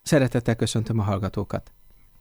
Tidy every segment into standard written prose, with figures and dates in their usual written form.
Szeretettel köszöntöm a hallgatókat.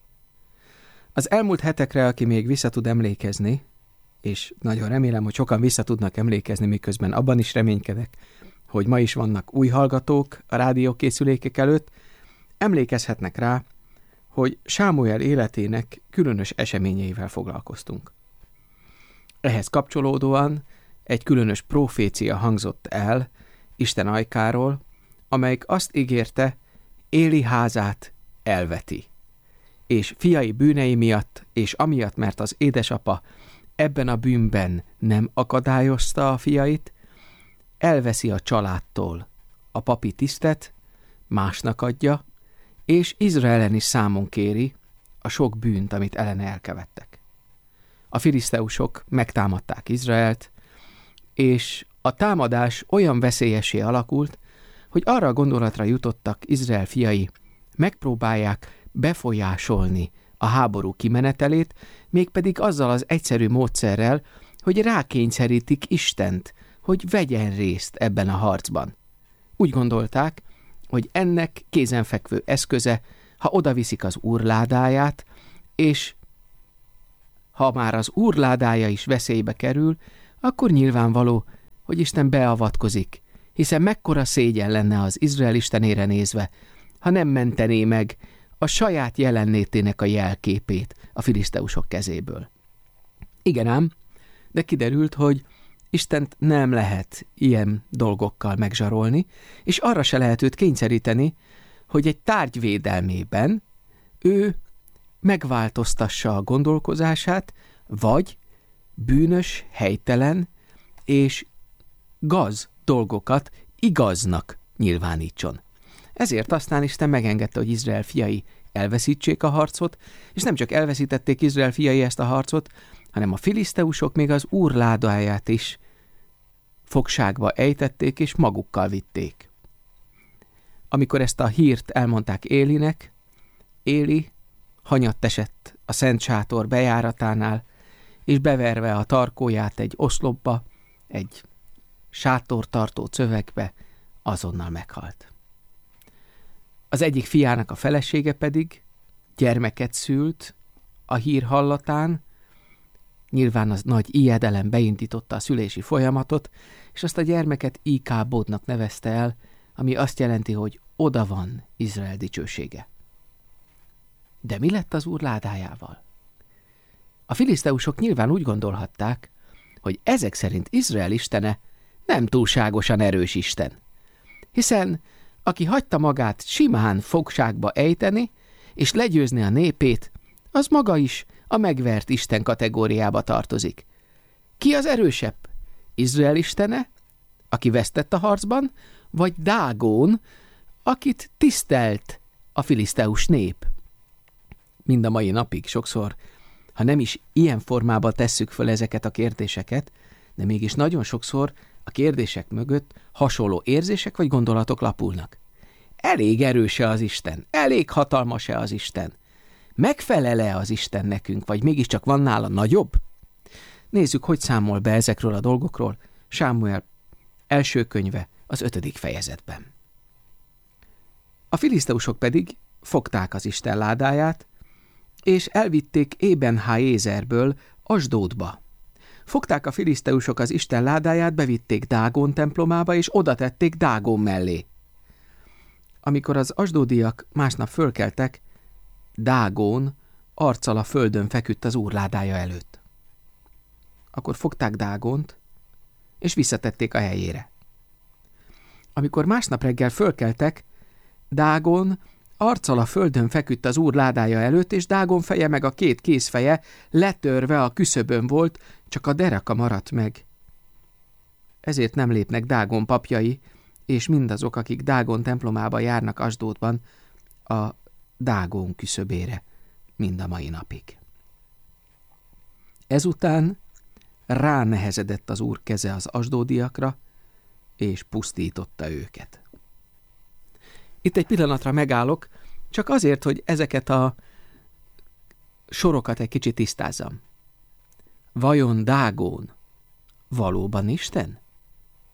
Az elmúlt hetekre, aki még vissza tud emlékezni, és nagyon remélem, hogy sokan vissza tudnak emlékezni, miközben abban is reménykedek, hogy ma is vannak új hallgatók a rádiókészülékek előtt, emlékezhetnek rá, hogy Sámuel életének különös eseményeivel foglalkoztunk. Ehhez kapcsolódóan egy különös profécia hangzott el Isten ajkáról, amelyik azt ígérte, Éli házát elveti, és fiai bűnei miatt, és amiatt, mert az édesapa ebben a bűnben nem akadályozta a fiait, elveszi a családtól a papi tisztet, másnak adja, és Izraelen is számon kéri a sok bűnt, amit ellene elkövettek. A filiszteusok megtámadták Izraelt, és a támadás olyan veszélyessé alakult, hogy arra a gondolatra jutottak Izrael fiai, megpróbálják befolyásolni a háború kimenetelét, mégpedig azzal az egyszerű módszerrel, hogy rákényszerítik Istent, hogy vegyen részt ebben a harcban. Úgy gondolták, hogy ennek kézenfekvő eszköze, ha odaviszik az úrládáját, és ha már az úrládája is veszélybe kerül, akkor nyilvánvaló, hogy Isten beavatkozik, hiszen mekkora szégyen lenne az Izrael istenére nézve, ha nem mentené meg a saját jelenlétének a jelképét a filiszteusok kezéből. Igen ám, de kiderült, hogy Istent nem lehet ilyen dolgokkal megzsarolni, és arra se lehet őt kényszeríteni, hogy egy tárgy védelmében ő megváltoztassa a gondolkozását, vagy bűnös, helytelen és gaz dolgokat igaznak nyilvánítson. Ezért aztán Isten megengedte, hogy Izrael fiai elveszítsék a harcot, és nem csak elveszítették Izrael fiai ezt a harcot, hanem a filiszteusok még az úr ládáját is fogságba ejtették, és magukkal vitték. Amikor ezt a hírt elmondták Élinek, Éli hanyatt esett a szent sátor bejáratánál, és beverve a tarkóját egy oszlopba, egy sátortartó cövekbe, azonnal meghalt. Az egyik fiának a felesége pedig gyermeket szült a hír hallatán, nyilván az nagy ijedelem beindította a szülési folyamatot, és azt a gyermeket Ikábodnak nevezte el, ami azt jelenti, hogy oda van Izrael dicsősége. De mi lett az úr ládájával? A filiszteusok nyilván úgy gondolhatták, hogy ezek szerint Izrael istene nem túlságosan erős isten, hiszen aki hagyta magát simán fogságba ejteni, és legyőzni a népét, az maga is a megvert Isten kategóriába tartozik. Ki az erősebb? Izrael istene, aki vesztett a harcban, vagy Dágón, akit tisztelt a filiszteus nép? Mind a mai napig sokszor, ha nem is ilyen formában tesszük föl ezeket a kérdéseket, de mégis nagyon sokszor a kérdések mögött hasonló érzések vagy gondolatok lapulnak. Elég erős-e az Isten? Elég hatalmas-e az Isten? Megfelel-e az Isten nekünk, vagy mégiscsak van nála nagyobb? Nézzük, hogy számol be ezekről a dolgokról Sámuel első könyve az 5. fejezetben. A filiszteusok pedig fogták az Isten ládáját, és elvitték Ében-Háézerből Asdódba. Fogták a filiszteusok az Isten ládáját, bevitték Dágón templomába, és oda tették Dágón mellé. Amikor az asdódiak másnap fölkeltek, Dágón arccal a földön feküdt az úr ládája előtt. Akkor fogták Dágont, és visszatették a helyére. Amikor másnap reggel fölkeltek, Dágón arccal a földön feküdt az úr ládája előtt, és Dágón feje meg a két kézfeje letörve a küszöbön volt, csak a dereka maradt meg. Ezért nem lépnek Dágón papjai, és mindazok, akik Dágón templomába járnak Asdódban, a Dágón küszöbére mind a mai napig. Ezután ránehezedett az úr keze az asdódiakra, és pusztította őket. Itt egy pillanatra megállok, csak azért, hogy ezeket a sorokat egy kicsit tisztázzam. Vajon Dágón valóban Isten?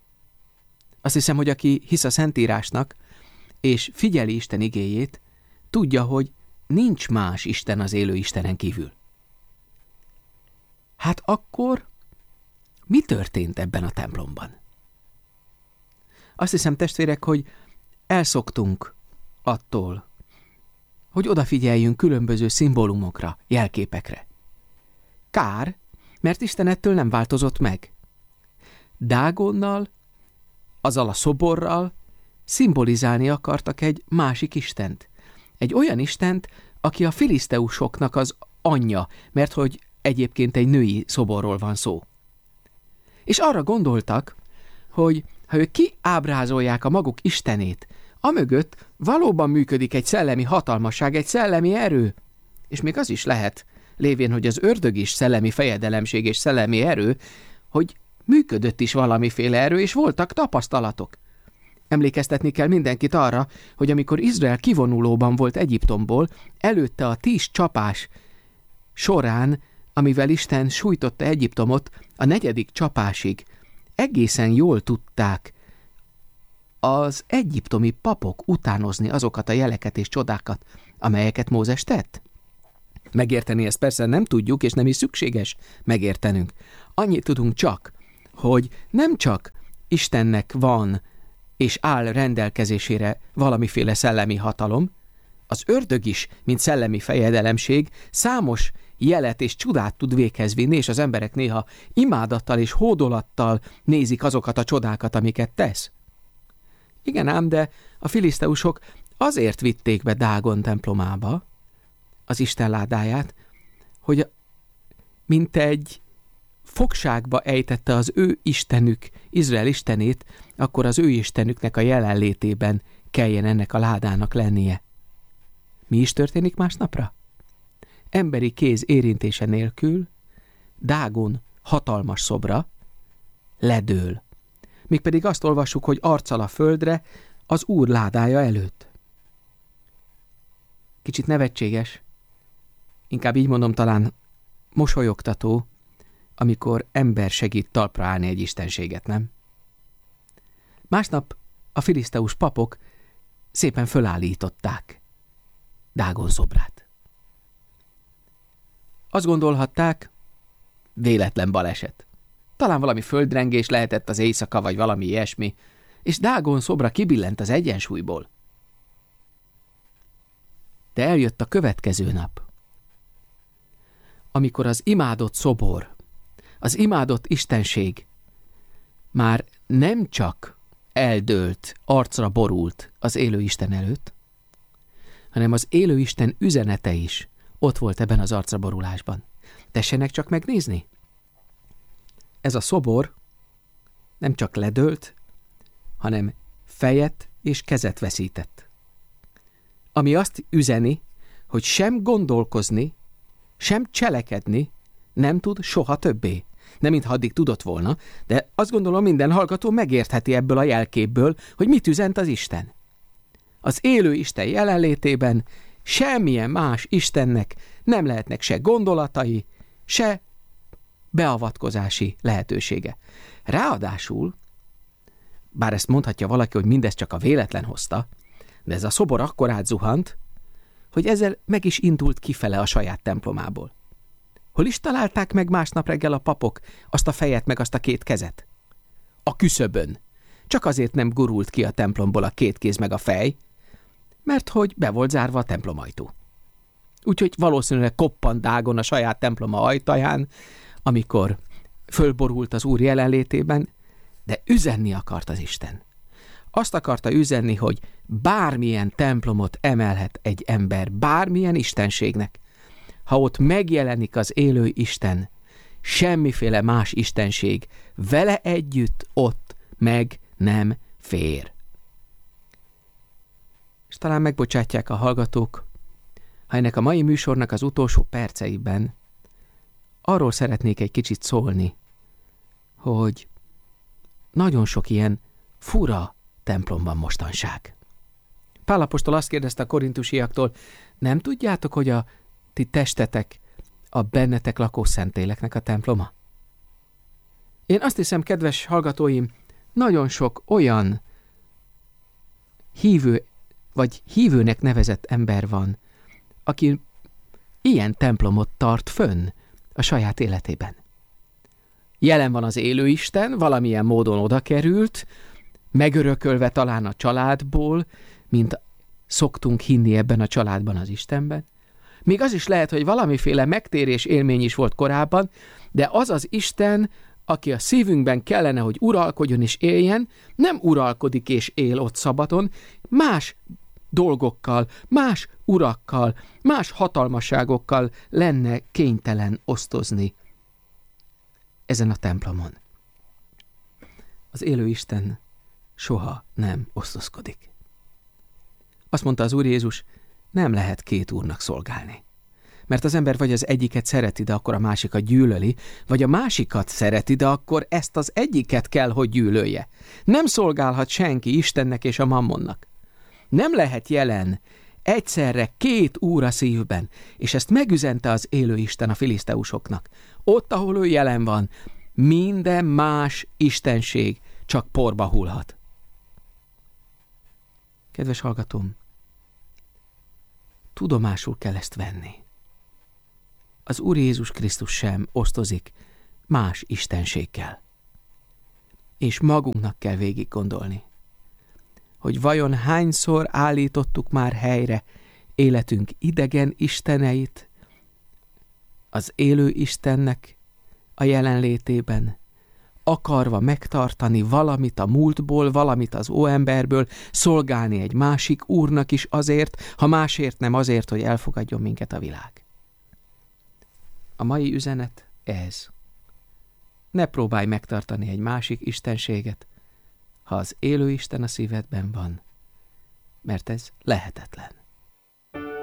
Azt hiszem, hogy aki hisz a Szentírásnak, és figyeli Isten igéjét, tudja, hogy nincs más Isten az élő Istenen kívül. Hát akkor mi történt ebben a templomban? Azt hiszem, testvérek, hogy elszoktunk attól, hogy odafigyeljünk különböző szimbólumokra, jelképekre. Kár, mert Isten ettől nem változott meg. Dágonnal, azzal a szoborral szimbolizálni akartak egy másik istent. Egy olyan istent, aki a filiszteusoknak az anyja, mert hogy egyébként egy női szoborról van szó. És arra gondoltak, hogy ha ők kiábrázolják a maguk istenét, amögött valóban működik egy szellemi hatalmasság, egy szellemi erő. És még az is lehet, lévén, hogy az ördög is szellemi fejedelemség és szellemi erő, hogy működött is valamiféle erő, és voltak tapasztalatok. Emlékeztetni kell mindenkit arra, hogy amikor Izrael kivonulóban volt Egyiptomból, előtte a 10 csapás során, amivel Isten sújtotta Egyiptomot, a 4. csapásig egészen jól tudták az egyiptomi papok utánozni azokat a jeleket és csodákat, amelyeket Mózes tett. Megérteni ezt persze nem tudjuk, és nem is szükséges megértenünk. Annyit tudunk csak, hogy nem csak Istennek van és áll rendelkezésére valamiféle szellemi hatalom, az ördög is, mint szellemi fejedelemség, számos jelet és csodát tud véghez vinni, és az emberek néha imádattal és hódolattal nézik azokat a csodákat, amiket tesz. Igen ám, de a filiszteusok azért vitték be Dágon templomába az Isten ládáját, hogy mint egy fogságba ejtette az ő istenük, Izrael istenét, akkor az ő istenüknek a jelenlétében kelljen ennek a ládának lennie. Mi is történik másnapra? Emberi kéz érintése nélkül Dágon hatalmas szobra ledől. Mégpedig azt olvassuk, hogy arccal a földre az Úr ládája előtt. Kicsit nevetséges, inkább így mondom, talán mosolyogtató, amikor ember segít talpra állni egy istenséget, nem? Másnap a filiszteus papok szépen fölállították Dágon szobrát. Azt gondolhatták, véletlen baleset. Talán valami földrengés lehetett az éjszaka, vagy valami ilyesmi, és Dágon szobra kibillent az egyensúlyból. De eljött a következő nap, amikor az imádott szobor, az imádott istenség már nem csak eldőlt, arcra borult az élő Isten előtt, hanem az élő Isten üzenete is ott volt ebben az arcra borulásban. Tessenek csak megnézni! Ez a szobor nem csak ledőlt, hanem fejet és kezet veszített. Ami azt üzeni, hogy sem gondolkozni, sem cselekedni nem tud soha többé. Nem mintha addig tudott volna, de azt gondolom, minden hallgató megértheti ebből a jelképből, hogy mit üzent az Isten. Az élő Isten jelenlétében semmilyen más Istennek nem lehetnek se gondolatai, se beavatkozási lehetősége. Ráadásul, bár ezt mondhatja valaki, hogy mindez csak a véletlen hozta, de ez a szobor akkorát zuhant, hogy ezzel meg is indult kifele a saját templomából. Hol is találták meg másnap reggel a papok azt a fejet meg azt a 2 kezet? A küszöbön. Csak azért nem gurult ki a templomból a 2 kéz meg a fej, mert hogy be volt zárva a templomajtó. Úgyhogy valószínűleg koppant Dágon a saját temploma ajtaján, amikor fölborult az Úr jelenlétében, de üzenni akart az Isten. Azt akarta üzenni, hogy bármilyen templomot emelhet egy ember, bármilyen istenségnek, ha ott megjelenik az élő Isten, semmiféle más istenség vele együtt ott meg nem fér. És talán megbocsátják a hallgatók, ha ennek a mai műsornak az utolsó perceiben arról szeretnék egy kicsit szólni, hogy nagyon sok ilyen fura templom van mostanság. Pál apostol azt kérdezte a korintusiaktól, nem tudjátok, hogy a ti testetek a bennetek lakó Szentléleknek a temploma? Én azt hiszem, kedves hallgatóim, nagyon sok olyan hívő vagy hívőnek nevezett ember van, aki ilyen templomot tart fönn a saját életében. Jelen van az élő Isten, valamilyen módon oda került, megörökölve talán a családból, mint szoktunk hinni ebben a családban az Istenben. Még az is lehet, hogy valamiféle megtérés élmény is volt korábban, de az az Isten, aki a szívünkben kellene, hogy uralkodjon és éljen, nem uralkodik és él ott szabadon, más dolgokkal, más urakkal, más hatalmasságokkal lenne kénytelen osztozni ezen a templomon. Az élő Isten soha nem osztozkodik. Azt mondta az Úr Jézus, nem lehet két úrnak szolgálni. Mert az ember vagy az egyiket szereti, de akkor a másikat gyűlöli, vagy a másikat szereti, de akkor ezt az egyiket kell, hogy gyűlölje. Nem szolgálhat senki Istennek és a mammonnak. Nem lehet jelen egyszerre két úr a szívben, és ezt megüzente az élő Isten a filiszteusoknak. Ott, ahol ő jelen van, minden más istenség csak porba hullhat. Kedves hallgatóm, tudomásul kell ezt venni. Az Úr Jézus Krisztus sem osztozik más istenséggel. És magunknak kell végig gondolni, hogy vajon hányszor állítottuk már helyre életünk idegen isteneit az élő Istennek a jelenlétében, akarva megtartani valamit a múltból, valamit az óemberből, szolgálni egy másik úrnak is azért, ha másért nem azért, hogy elfogadjon minket a világ. A mai üzenet ez. Ne próbálj megtartani egy másik istenséget, ha az élő Isten a szívedben van, mert ez lehetetlen.